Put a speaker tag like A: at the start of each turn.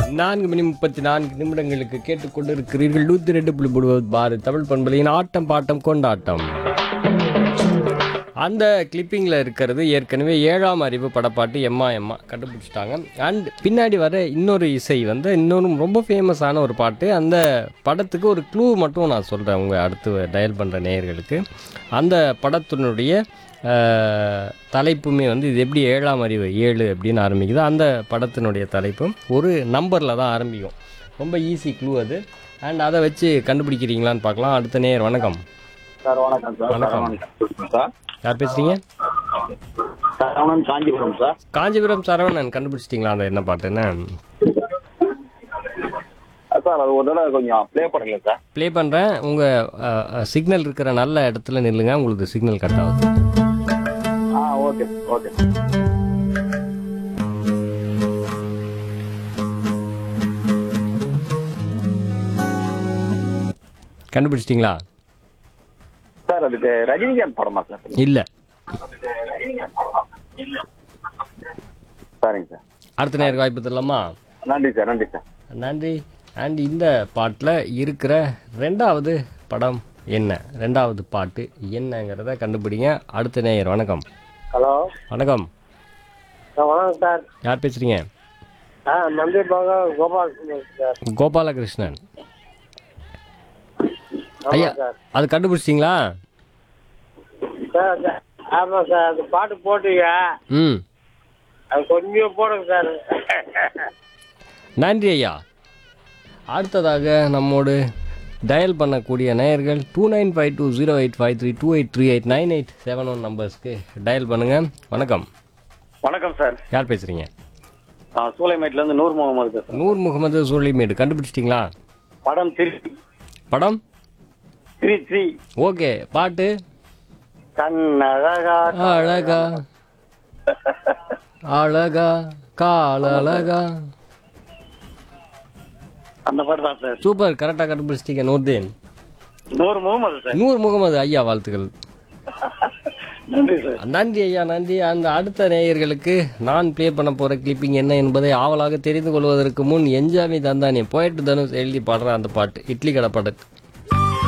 A: 4:34 கேட்டுக்கொண்டிருக்கிறீர்கள். 102.3 தமிழ் பண்பலையின் ஆட்டம் பாட்டம் கொண்டாட்டம். அந்த கிளிப்பிங்கில் இருக்கிறது ஏற்கனவே 7ஆம் அறிவு படப்பாட்டு எம்மா எம்மா கண்டுபிடிச்சிட்டாங்க. அண்ட் பின்னாடி வர இன்னொரு இசை வந்து இன்னொரு ரொம்ப ஃபேமஸான ஒரு பாட்டு. அந்த படத்துக்கு ஒரு க்ளூ மட்டும் நான் சொல்கிறேன் உங்கள் அடுத்து டயல் பண்ணுற நேயர்களுக்கு. அந்த படத்தினுடைய தலைப்புமே வந்து இது எப்படி 7ஆம் அறிவு 7 அப்படின்னு ஆரம்பிக்குது. அந்த படத்தினுடைய தலைப்பும் ஒரு நம்பரில் தான் ஆரம்பிக்கும். ரொம்ப ஈஸி க்ளூ அது. அண்ட் அதை வச்சு கண்டுபிடிக்கிறீங்களான்னு பார்க்கலாம். அடுத்த நேயர் வணக்கம்.
B: சார் வணக்கம் சார்.
A: வணக்கம்
B: சார்
A: யார் பேசுகிறீங்க?
B: சரவணன், காஞ்சிபுரம் சார்.
A: காஞ்சிபுரம் சரவணன் கண்டுபிடிச்சிட்டிங்களா அந்த என்ன பாட்டுன்னு?
B: சார் அது ஒரு தடவை கொஞ்சம் ப்ளே பண்ணுங்க சார்.
A: ப்ளே பண்ணுறேன். உங்கள் சிக்னல் இருக்கிற நல்ல இடத்துல நில்லுங்க. உங்களுக்கு சிக்னல் கட் ஆகுது.
B: Okay okay.
A: கண்டுபிடிச்சிட்டிங்களா?
B: சார் அதுக்கு ரஜினிகாந்த் படமா சார்?
A: இல்லை.
B: சரிங்க சார்.
A: அடுத்த நேருக்கு வாய்ப்பு தரலாமா?
B: நன்றி சார். நன்றி சார்.
A: நன்றி. அண்ட் இந்த பாட்டில் இருக்கிற ரெண்டாவது படம் என்ன, ரெண்டாவது பாட்டு என்னங்கிறத கண்டுபிடிங்க. அடுத்த நேயர் வணக்கம்.
C: ஹலோ
A: வணக்கம்.
C: வணக்கம் சார்.
A: யார் பேசுகிறீங்க?
C: நன்றி கோபாலகிருஷ்ணன் சார்.
A: கோபாலகிருஷ்ணன் ஐயா, அது கண்டுபிடிச்சிட்டிங்களா?
C: சார் ஆமாம் சார், அது பாட்டு போட்டீங்க. அது கொஞ்சம் போடுங்க சார்.
A: நன்றி ஐயா. அடுத்ததாக நம்மோடு டயல் பண்ணக்கூடிய நேயர்கள் 2952085328389871 நம்பர்ஸ்க்கு டயல் பண்ணுங்கள். வணக்கம்.
B: வணக்கம் சார்.
A: யார் பேசுகிறீங்க?
B: சூளைமேட்லேருந்து நூர் முகமது சார்.
A: நூர் முகமது சூளைமேடு. கண்டுபிடிச்சிட்டிங்களா?
B: படம்
A: படம்
B: த்ரீ.
A: ஓகே. பாட்டு
B: கண்ணழகா
A: அழகா அழகா காலழகா.
B: அந்த பாட்டு தான் சார்.
A: சூப்பர், கரெக்டாக கண்டுபிடிச்சிட்டீங்க. நூர்தீன்
B: நூர் முகமது சார்.
A: நூர் முகமது ஐயா, வாழ்த்துக்கள்.
B: நன்றி சார்.
A: நன்றி ஐயா, நன்றி. அந்த அடுத்த நேயர்களுக்கு நான் ப்ளே பண்ண போகிற கிளிப்பிங் என்ன என்பதை ஆவலாக தெரிந்து கொள்வதற்கு முன் என்ஜாமி தந்தானே போயிட்டு தனுஷ் எழுதி பாடுற அந்த பாட்டு இட்லி கடை படத்து